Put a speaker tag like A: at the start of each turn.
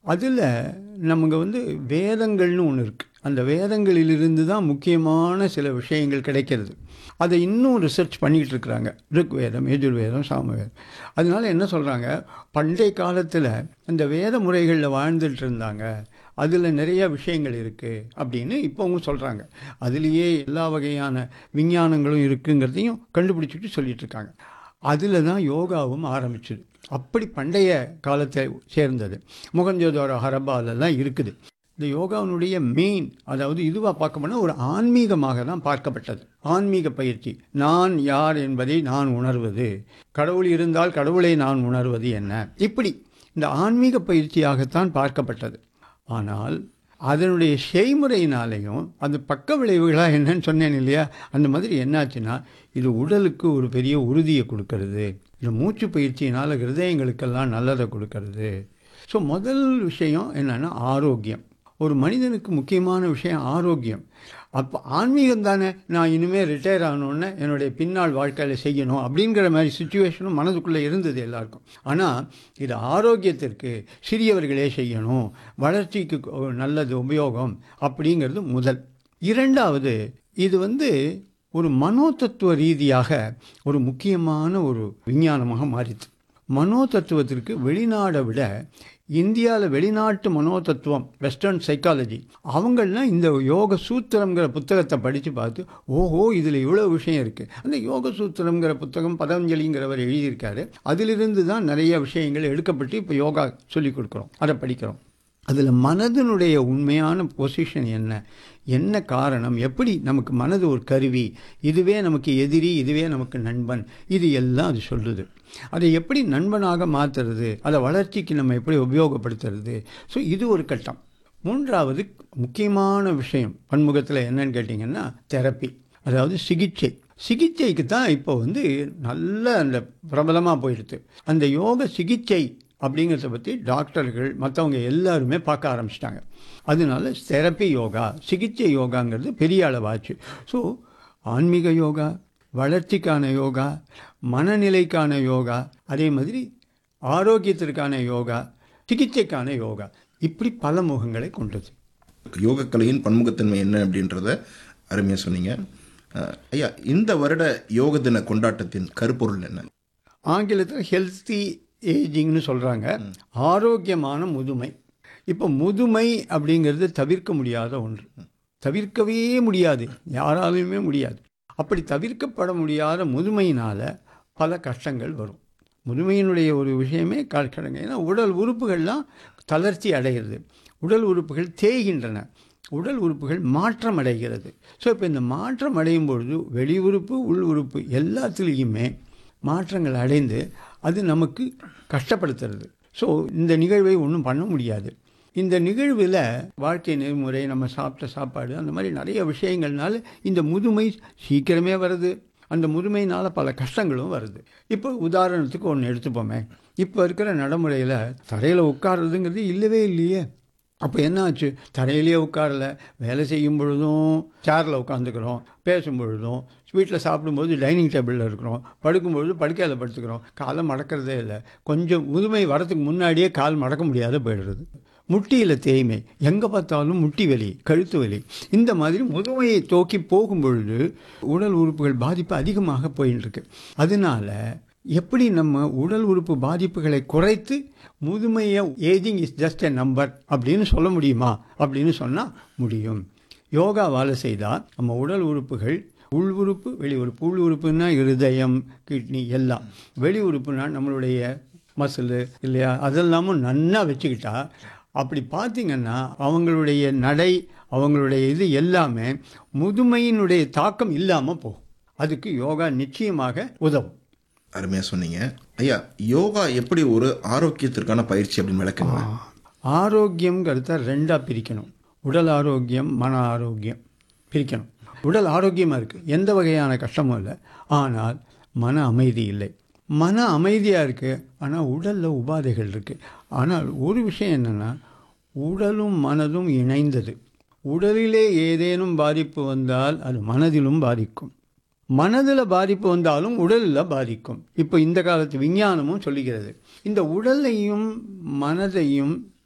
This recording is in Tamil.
A: அதில் நமக்கு வேதங்கள்னு ஒன்று இருக்குது. அந்த வேதங்களிலிருந்து தான் முக்கியமான சில விஷயங்கள் கிடைக்கிறது. அதை இன்னும் ரிசர்ச் பண்ணிக்கிட்டு இருக்கிறாங்க. ருக்வேதம், யஜுர்வேதம், சாமவேதம். அதனால என்ன சொல்கிறாங்க, பண்டைய காலத்தில் அந்த வேத முறைகளில் வாழ்ந்துட்டு இருந்தாங்க, அதில் நிறைய விஷயங்கள் இருக்குது அப்படின்னு இப்போவும் சொல்கிறாங்க. அதுலேயே எல்லா வகையான விஞ்ஞானங்களும் இருக்குங்கிறதையும் கண்டுபிடிச்சிட்டு சொல்லிட்டு இருக்காங்க. அதில் தான் யோகாவும் ஆரம்பிச்சுது. அப்படி பண்டைய காலத்தை சேர்ந்தது. மொகஞ்சதாரோ, ஹரப்பாலெல்லாம் இருக்குது. இந்த யோகாவினுடைய மெயின், அதாவது இதுவாக பார்க்க போனால் ஒரு ஆன்மீகமாக தான் பார்க்கப்பட்டது. ஆன்மீக பயிற்சி. நான் யார் என்பதை நான் உணர்வது, கடவுள் இருந்தால் கடவுளை நான் உணர்வது என்ன, இப்படி இந்த ஆன்மீக பயிற்சியாகத்தான் பார்க்கப்பட்டது. ஆனால் அதனுடைய செய்முறையினாலேயும் அந்த பக்க விளைவுகளாக என்னன்னு சொன்னேன் இல்லையா, அந்த மாதிரி என்னாச்சுன்னா, இது உடலுக்கு ஒரு பெரிய உறுதியை கொடுக்கறது. இந்த மூச்சு பயிற்சியினால் ஹிருதயங்களுக்கெல்லாம் நல்லதை கொடுக்கறது. ஸோ முதல் விஷயம் என்னென்னா ஆரோக்கியம். ஒரு மனிதனுக்கு முக்கியமான விஷயம் ஆரோக்கியம். அப்போ ஆன்மீகம் தானே, நான் இனிமேல் ரிட்டையர் ஆனோடனே என்னுடைய பின்னாள் வாழ்க்கையில் செய்யணும் அப்படிங்கிற மாதிரி சுச்சுவேஷனும் மனதுக்குள்ளே இருந்தது எல்லாருக்கும். ஆனால் இது ஆரோக்கியத்திற்கு சிறியவர்களே செய்யணும், வளர்ச்சிக்கு நல்லது உபயோகம் அப்படிங்கிறது முதல். இரண்டாவது, இது ஒரு மனோதத்துவ ரீதியாக ஒரு முக்கியமான ஒரு விஞ்ஞானமாக மாறிச்சு. மனோதத்துவத்திற்கு வெளிநாடை விட இந்தியாவில் வெளிநாட்டு மனோதத்துவம், வெஸ்டர்ன் சைக்காலஜி, அவங்களாம் இந்த யோக சூத்திரங்கிற புத்தகத்தை படித்து பார்த்து, ஓஹோ இதில் இவ்வளோ விஷயம் இருக்குது. அந்த யோக சூத்திரங்கிற புத்தகம் பதஞ்சலிங்கிறவர் எழுதியிருக்காரு. அதிலிருந்து தான் நிறைய விஷயங்கள் எடுக்கப்பட்டு இப்போ யோகா சொல்லிக் கொடுக்குறோம், அதை படிக்கிறோம். அதில் மனதினுடைய உண்மையான பொசிஷன் என்ன காரணம், எப்படி நமக்கு மனது ஒரு கருவி, இதுவே நமக்கு எதிரி, இதுவே நமக்கு நண்பன், இது எல்லாம் அது சொல்லுது. அதை எப்படி நண்பனாக மாற்றுறது, அதை வளர்ச்சிக்கு நம்ம எப்படி உபயோகப்படுத்துறது. ஸோ இது ஒரு கட்டம். மூன்றாவது முக்கியமான விஷயம் பன்முகத்தில் என்னன்னு கேட்டிங்கன்னா தெரப்பி, அதாவது சிகிச்சை. சிகிச்சைக்கு தான் இப்போ நல்ல அந்த பிரபலமாக போயிடுது. அந்த யோக சிகிச்சை அப்படிங்கிறத பற்றி டாக்டர்கள் மற்றவங்க எல்லாருமே பார்க்க ஆரம்பிச்சிட்டாங்க. அதனால தெரப்பி யோகா, சிகிச்சை யோகாங்கிறது பெரிய அளவாச்சு. ஸோ ஆன்மீக யோகா, வளர்ச்சிக்கான யோகா, மனநிலைக்கான யோகா, அதே மாதிரி ஆரோக்கியத்திற்கான யோகா, சிகிச்சைக்கான யோகா, இப்படி பல முகங்களை கொண்டது.
B: யோகக்கலையின் பன்முகத்தன்மை என்ன அப்படின்றத அருமையாக சொன்னீங்க ஐயா. இந்த வருட யோக தின கொண்டாட்டத்தின் கருப்பொருள் என்ன?
A: ஆங்கிலத்தில் ஹெல்த்தி ஏஜிங்னு சொல்கிறாங்க, ஆரோக்கியமான முதுமை. இப்போ முதுமை அப்படிங்கிறது தவிர்க்க முடியாத ஒன்று, தவிர்க்கவே முடியாது, யாராலுமே முடியாது. அப்படி தவிர்க்கப்பட முடியாத முதுமையினால் பல கஷ்டங்கள் வரும். முதுமையினுடைய ஒரு விஷயமே கஷ்டங்க. ஏன்னா உடல் உறுப்புகள்லாம் தளர்ச்சி அடைகிறது, உடல் உறுப்புகள் தேய்கின்றன, உடல் உறுப்புகள் மாற்றம் அடைகிறது. ஸோ இப்போ இந்த மாற்றம் அடையும் பொழுது வெளி உறுப்பு உள் உறுப்பு எல்லாத்துலேயுமே மாற்றங்கள் அடைந்து அது நமக்கு கஷ்டப்படுத்துறது. ஸோ இந்த நிகழ்வை ஒன்றும் பண்ண முடியாது. இந்த நிகழ்வில் வாழ்க்கை நெறிமுறை, நம்ம சாப்பிட்ட சாப்பாடு, அந்த மாதிரி நிறைய விஷயங்கள்னால இந்த முதுமை சீக்கிரமே வருது. அந்த முதுமையினால் பல கஷ்டங்களும் வருது. இப்போ உதாரணத்துக்கு ஒன்று எடுத்துப்போமே, இப்போ இருக்கிற நடைமுறையில் தரையில் உட்கார்றதுங்கிறது இல்லவே இல்லையே. அப்போ என்ன ஆச்சு, தரையிலேயே உட்காரல, வேலை செய்யும் பொழுதும் சேரில் உட்காந்துக்கிறோம், பேசும் பொழுதும், வீட்டில் சாப்பிடும்போது டைனிங் டேபிளில் இருக்கிறோம், படுக்கும்பொழுது படுக்கையில் படுத்துக்கிறோம், காலை மடக்கிறதே இல்லை. கொஞ்சம் முதுமை வரத்துக்கு முன்னாடியே கால் மடக்க முடியாத போயிடுறது. முட்டியில் தேய்மை, எங்கே பார்த்தாலும் முட்டி வலி, கழுத்து வலி, இந்த மாதிரி முதுமையை தோக்கி போகும்பொழுது உடல் உறுப்புகள் பாதிப்பு அதிகமாக போயின்னு இருக்கு. அதனால எப்படி நம்ம உடல் உறுப்பு பாதிப்புகளை குறைத்து முதுமையை ageing is just a number அப்படின்னு சொல்ல முடியுமா அப்படின்னு சொன்னால் முடியும். யோகாவால் செய்தால் நம்ம உடல் உறுப்புகள், உள் உறுப்பு வெளி உறுப்பு, உள் உறுப்புன்னா இருதயம், கிட்னி எல்லாம், வெளி உறுப்புனா நம்மளுடைய மசிலு இல்லையா, அதெல்லாமும் நன்னா வச்சுக்கிட்டா, அப்படி பார்த்திங்கன்னா அவங்களுடைய நடை, அவங்களுடைய இது எல்லாமே முதுமையினுடைய தாக்கம் இல்லாமல் போகும். அதுக்கு யோகா நிச்சயமாக உதவும்.
B: அருமையாக சொன்னீங்க ஐயா. யோகா எப்படி ஒரு ஆரோக்கியத்திற்கான பயிற்சி அப்படின்னு விளக்குங்க.
A: ஆரோக்கியங்கிறத ரெண்டாக பிரிக்கணும். உடல் ஆரோக்கியம், மன ஆரோக்கியம் பிரிக்கணும். உடல் ஆரோக்கியமாக இருக்குது, எந்த வகையான கஷ்டமும் இல்லை, ஆனால் மன அமைதி இல்லை. மன அமைதியாக இருக்குது, ஆனால் உடலில் உபாதைகள் இருக்குது. ஆனால் ஒரு விஷயம் என்னென்னா, உடலும் மனதும் இணைந்தது. உடலிலே ஏதேனும் பாதிப்பு வந்தால் அது மனதிலும் பாதிக்கும், மனதில் பாதிப்பு வந்தாலும் உடலில் பாதிக்கும். இப்போ இந்த காலத்து விஞ்ஞானமும் சொல்லுகிறது, இந்த உடலையும் மனதையும்